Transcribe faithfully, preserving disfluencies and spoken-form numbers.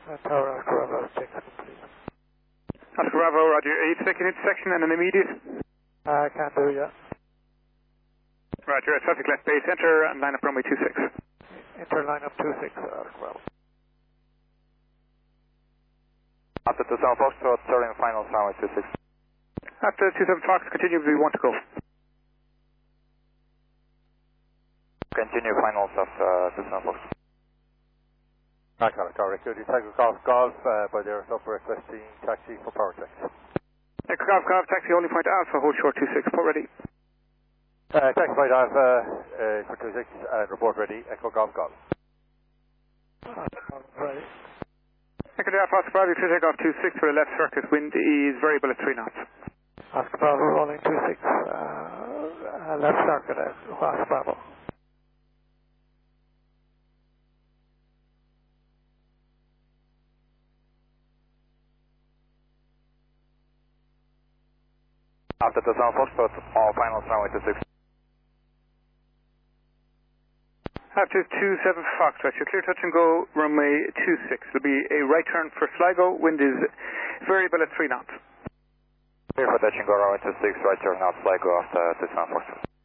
Uh, Tower Oscar Bravo, six, please. Oscar Bravo, roger. Are you taking intersection and an immediate? Uh, can do, yeah. Roger, traffic left base, enter and line up runway two six. Enter line up two six, uh, Oscar Bravo. After two seven Foxtrot, turning final runway two six. After two seven Fox, continue, we want to go. Continue finals of uh, two seven Foxtrot. Alcohol, correct. Could you take a golf golf uh, by their stop requesting taxi for power check? Echo Golf Golf, taxi holding point Alpha, hold short two six, port ready. Uh, taxi by Alpha uh, for two six, uh, report ready. Echo Golf Golf. Uh, ready. Echo Golf Oscar Bravo, clear take off two six for the left circuit, wind is variable at three knots. Oscar Bravo rolling two six, uh, left circuit at Oscar Bravo. After two seven Foxtrot, all finals runway two six. After two seven Foxtrot, you're clear touch and go runway two six. There'll be a right turn for Sligo, wind is variable at three knots. Clear for touch and go runway two six, right turn out Sligo after two seven Foxtrot.